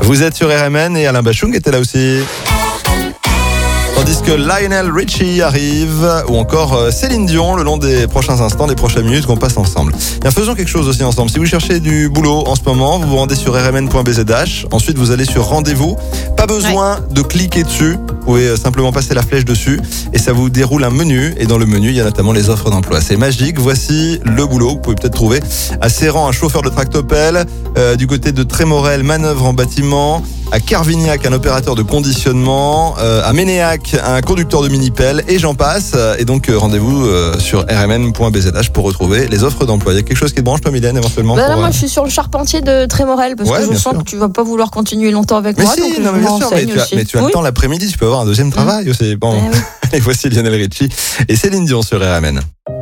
Vous êtes sur RMN et Alain Bachung était là aussi. Tandis que Lionel Richie arrive, ou encore Céline Dion, le long des prochains instants, des prochaines minutes qu'on passe ensemble. Bien, faisons quelque chose aussi ensemble. Si vous cherchez du boulot en ce moment, vous vous rendez sur rmn.bzh. Ensuite, vous allez sur rendez-vous. Pas besoin de cliquer dessus. Vous pouvez simplement passer la flèche dessus et ça vous déroule un menu. Et dans le menu, il y a notamment les offres d'emploi. C'est magique. Voici le boulot que vous pouvez peut-être trouver. À Serran, un chauffeur de tractopelle. Du côté de Trémorel, manœuvre en bâtiment. À Carvignac, un opérateur de conditionnement. À Ménéac, un conducteur de mini-pelle. Et j'en passe. Et donc, rendez-vous sur rmn.bzh pour retrouver les offres d'emploi. Il y a quelque chose qui te branche, toi, Mylène, éventuellement Moi, je suis sur le charpentier de Trémorel parce que je sens que tu vas pas vouloir continuer longtemps avec moi. Si, donc non, mais bien sûr, mais tu as le temps l'après-midi, tu peux avoir un deuxième travail aussi. Bon, et voici Lionel Richie et Céline Dion sur RMN.